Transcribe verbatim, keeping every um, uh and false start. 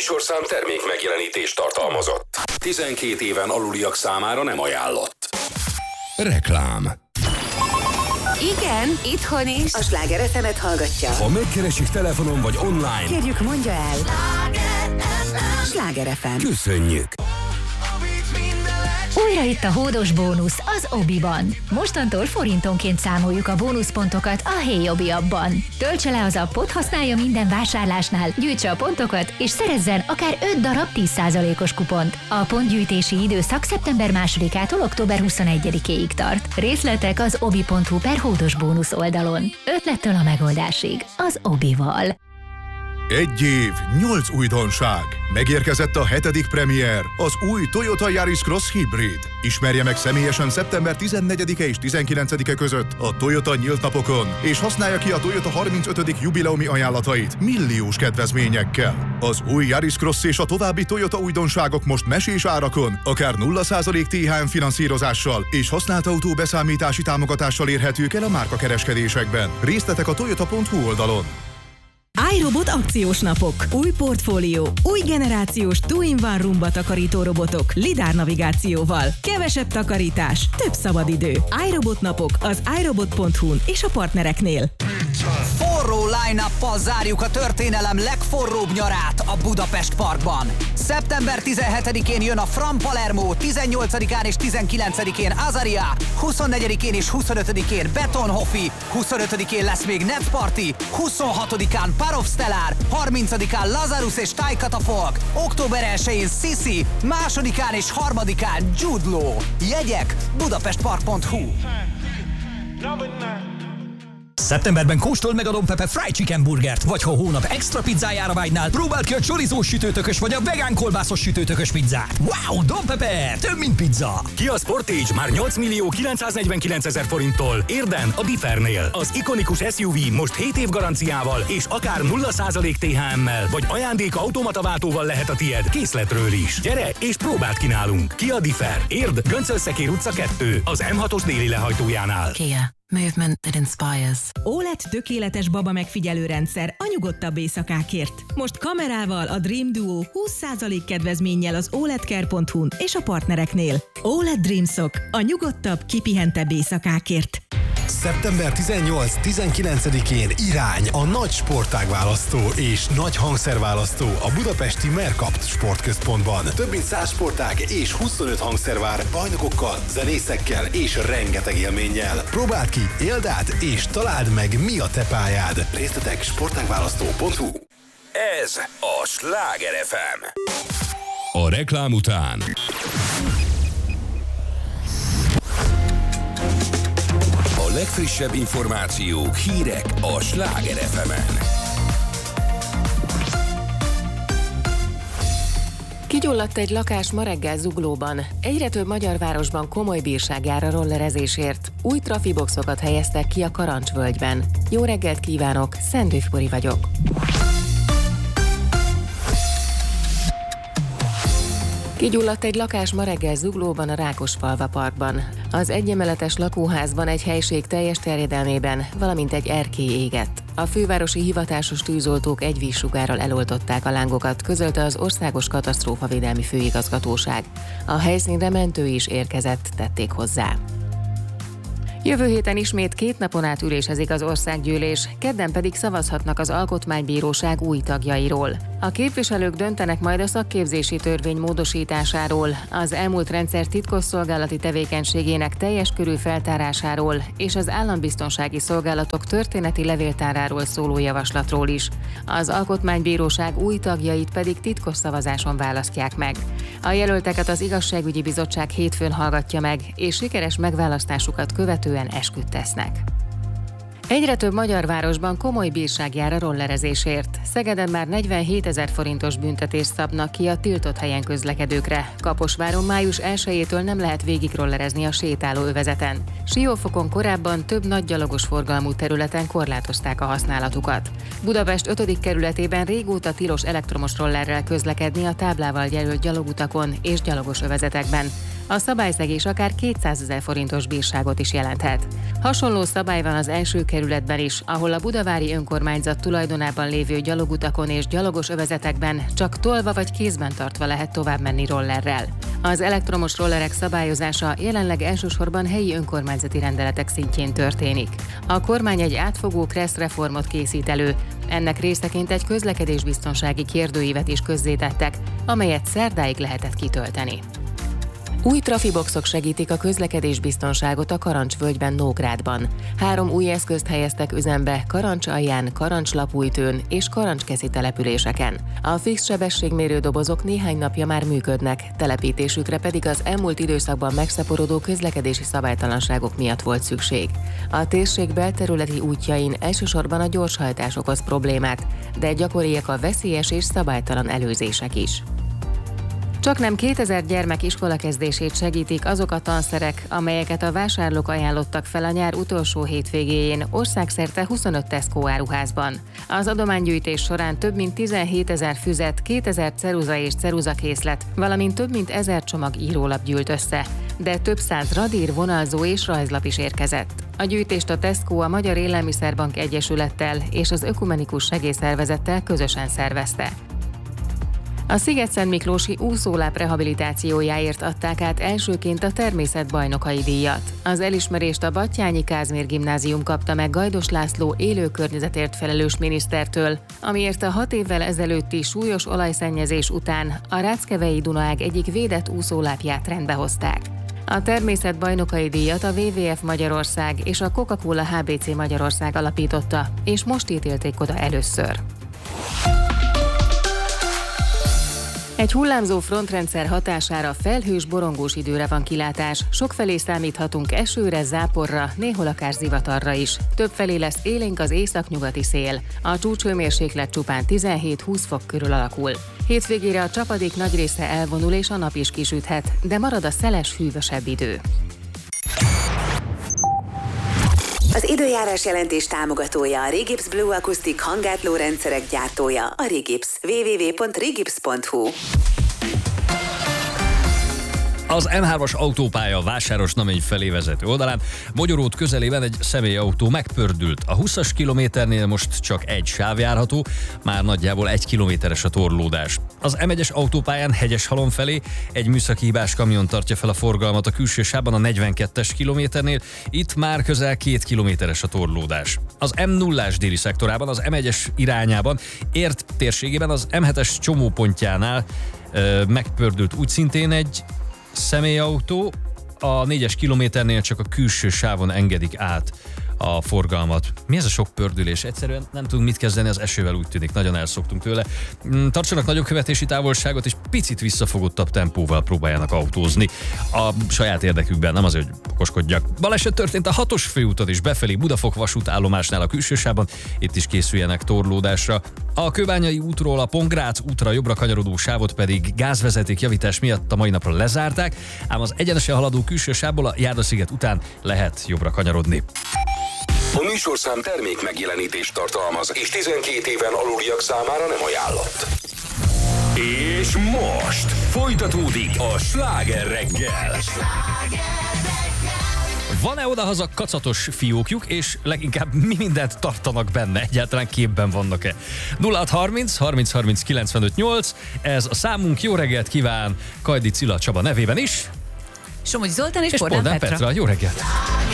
műsorszám termék megjelenítést tartalmazott. tizenkét éven aluliak számára nem ajánlott. Reklám. Igen, itthon is. A Sláger ef emet hallgatja. Ha megkeresik telefonon vagy online, kérjük, mondja el. Sláger ef em. Köszönjük. Újra itt a hódos bónusz az Obiban. Mostantól forintonként számoljuk a bónuszpontokat a Hey Obi appban. Töltse le az appot, használja minden vásárlásnál, gyűjtse a pontokat, és szerezzen akár öt darab tíz százalékos kupont. A pontgyűjtési időszak szeptember másodikától október huszonegyedikéig tart. Részletek az obi pont hu per hódos bónusz oldalon. Ötlettől a megoldásig az Obival. Egy év, nyolc újdonság. Megérkezett a hetedik premier, az új Toyota Yaris Cross Hybrid. Ismerje meg személyesen szeptember tizennegyedike és tizenkilencedike között a Toyota nyílt napokon, és használja ki a Toyota harmincötödik jubileumi ajánlatait milliós kedvezményekkel. Az új Yaris Cross és a további Toyota újdonságok most mesés árakon, akár nulla százalék té há em finanszírozással és használt autó beszámítási támogatással érhetők el a márkakereskedésekben. Részletek a toyota pont hu oldalon. iRobot akciós napok. Új portfólió, új generációs two-in-one rumba takarító robotok, lidár navigációval. Kevesebb takarítás, több szabadidő. iRobot napok az iRobot pont hu-n és a partnereknél. Forró line-uppal zárjuk a történelem legforróbb nyarát a Budapest Parkban. szeptember tizenhetedikén jön a Fram Palermo, tizennyolcadikán és tizenkilencedikén Azaria, huszonnegyedikén és huszonötödikén Betonhoffi, huszonötödikén lesz még Net Party, huszonhatodikán Parov Stellar, harmincadikán Lazarus és Thai Catafalque, október elsején Sissi, másodikán és harmadikán Jude Law. Jegyek budapestpark pont hu. Szeptemberben kóstold meg a Don Pepe Fried Chicken burgert, vagy ha a hónap extra pizzájára vágynál, próbáld ki a chorizós sütőtökös vagy a vegán kolbászos sütőtökös pizzát. Wow, Don Pepe, több mint pizza! Kia Sportage már nyolc millió kilencszáznegyvenkilencezer forinttól, érden a Bifernél. Az ikonikus es u vé most hét év garanciával és akár nulla százalék té há emmel, vagy ajándék automataváltóval lehet a tied készletről is. Gyere és próbáld ki nálunk. Kia Differ, Érd, Göncölszekér utca kettő, az em hatos déli lehajtójánál. Kia. Movement that inspires. ó el e dé tökéletes baba megfigyelő rendszer a nyugodtabb éjszakákért. Most kamerával a Dream Duo húsz százalék kedvezménnyel az o el e dé care pont hu-n és a partnereknél. ó el e dé Dreamsok a nyugodtabb, kipihentebb éjszakákért. szeptember tizennyolc-tizenkilencedikén irány a nagy sportágválasztó és nagy hangszerválasztó a budapesti Mercapt sportközpontban. Több mint száz sportág és huszonöt hangszer vár bajnokokkal, zenészekkel és rengeteg élménnyel. Próbáld ki, éld át és találd meg, mi a te pályád. Részletek sportágválasztó pont hu. Ez a Sláger ef em. A reklám után a legfrissebb információk, hírek a Sláger ef emen. Kigyulladt egy lakás ma reggel Zuglóban. Egyre több magyar városban komoly bírság jár a rollerezésért. Új trafiboxokat helyeztek ki a Karancsvölgyben. Jó reggelt kívánok, Szent Üfpori vagyok. Kigyulladt egy lakás ma reggel Zuglóban a Rákosfalva parkban. Az egyemeletes lakóházban egy helység teljes terjedelmében, valamint egy erkély égett. A fővárosi hivatásos tűzoltók egy vízsugárral eloltották a lángokat, közölte az Országos Katasztrófavédelmi Főigazgatóság. A helyszínre mentő is érkezett, tették hozzá. Jövő héten ismét két napon át ülésezik az országgyűlés, kedden pedig szavazhatnak az Alkotmánybíróság új tagjairól. A képviselők döntenek majd a szakképzési törvény módosításáról, az elmúlt rendszer titkosszolgálati tevékenységének teljes körű feltárásáról és az állambiztonsági szolgálatok történeti levéltáráról szóló javaslatról is. Az Alkotmánybíróság új tagjait pedig titkos szavazáson választják meg. A jelölteket az Igazságügyi Bizottság hétfőn hallgatja meg, és sikeres megválasztásukat követően esküt tesznek. Egyre több magyar városban komoly bírság jár a rollerezésért. Szegeden már negyvenhétezer forintos büntetést szabnak ki a tiltott helyen közlekedőkre. Kaposváron május elsejétől nem lehet végig rollerezni a sétáló övezeten. Siófokon korábban több nagy gyalogos forgalmú területen korlátozták a használatukat. Budapest ötödik kerületében régóta tilos elektromos rollerrel közlekedni a táblával jelölt gyalogutakon és gyalogos övezetekben. A szabályszegés akár kétszázezer forintos bírságot is jelenthet. Hasonló szabály van az első kerületben is, ahol a budavári önkormányzat tulajdonában lévő gyalogutakon és gyalogos övezetekben csak tolva vagy kézben tartva lehet tovább menni rollerrel. Az elektromos rollerek szabályozása jelenleg elsősorban helyi önkormányzati rendeletek szintjén történik. A kormány egy átfogó kresszreformot készít elő. Ennek részeként egy közlekedésbiztonsági kérdőívet is közzétettek, amelyet szerdáig lehetett kitölteni. Új trafiboxok segítik a közlekedésbiztonságot a Karancsvölgyben, Nógrádban. Három új eszközt helyeztek üzembe Karancsalján, Karancslapújtőn és Karancskeszi településeken. A fix sebességmérő dobozok néhány napja már működnek, telepítésükre pedig az elmúlt időszakban megszaporodó közlekedési szabálytalanságok miatt volt szükség. A térség belterületi útjain elsősorban a gyorshajtás okoz problémát, de gyakoriak a veszélyes és szabálytalan előzések is. Csaknem kétezer gyermek iskolakezdését segítik azok a tanszerek, amelyeket a vásárlók ajánlottak fel a nyár utolsó hétvégéjén országszerte huszonöt Tesco áruházban. Az adománygyűjtés során több mint tizenhétezer füzet, kétezer ceruza és ceruzakészlet, valamint több mint ezer csomag írólap gyűlt össze, de több száz radír, vonalzó és rajzlap is érkezett. A gyűjtést a Tesco a Magyar Élelmiszerbank Egyesülettel és az Ökumenikus Segélyszervezettel közösen szervezte. A Szigetszentmiklósi úszóláp rehabilitációjáért adták át elsőként a természetbajnokai díjat. Az elismerést a Batthyányi Kázmér Gimnázium kapta meg Gajdos László élő környezetért felelős minisztertől, amiért a hat évvel ezelőtti súlyos olajszennyezés után a Ráckevei Dunaág egyik védett úszólápját rendbe hozták. A természetbajnokai díjat a dupla vé vé ef Magyarország és a Coca-Cola há bé cé Magyarország alapította, és most ítélték oda először. Egy hullámzó frontrendszer hatására felhős, borongós időre van kilátás. Sokfelé számíthatunk esőre, záporra, néhol akár zivatarra is. Többfelé lesz élénk az északnyugati szél. A csúcshőmérséklet csupán tizenhét-húsz fok körül alakul. Hétvégére a csapadék nagy része elvonul és a nap is kisüthet, de marad a szeles, hűvösebb idő. Az időjárás jelentés támogatója a Rigips Blue Acoustic hangátló rendszerek gyártója, a Rigips. double-u double-u double-u pont rigips pont hu. Az em hármas autópálya Vásáros-Namény felé vezető oldalán Mogyoród közelében egy személyautó megpördült. A húszas kilométernél most csak egy sáv járható, már nagyjából egy kilométeres a torlódás. Az em egyes autópályán Hegyeshalom felé egy műszaki hibás kamion tartja fel a forgalmat a külső sávban a negyvenkettes kilométernél, itt már közel két kilométeres a torlódás. Az em nullás déli szektorában, az em egyes irányában, Ért térségében az em hetes csomópontjánál ö, megpördült úgy szintén egy személyautó, a négyes kilométernél csak a külső sávon engedik át a forgalmat. Mi ez a sok pördülés? Egyszerűen nem tudunk mit kezdeni, az esővel úgy tűnik, nagyon elszoktunk tőle. Tartsanak nagyobb követési távolságot, és picit visszafogottabb tempóval próbáljanak autózni. A saját érdekükben, nem azért, hogy okoskodjak. Baleset történt a hatos főúton is befelé Budafok vasútállomásnál a külső sávban, itt is készüljenek torlódásra. A Kőbányai útról a Pongrác útra jobbra kanyarodó sávot pedig gázvezeték javítás miatt a mai napra lezárták, ám az egyenesen haladó külső sávból a Járdasziget után lehet jobbra kanyarodni. A műsorszám termék megjelenítést tartalmaz, és tizenkét éven aluliak számára nem ajánlott. És most folytatódik a Sláger reggel. Van-e odahaza kacatos fiókjuk, és leginkább mi mindent tartanak benne? Egyáltalán képben vannak-e? nulla hat harminc harminc harminc kilencvenöt nyolc, ez a számunk. Jó reggelt kíván Kajdi Cilla Csaba nevében is. Somogyi Zoltán és, és Pordán Petra. Petra. Jó reggelt!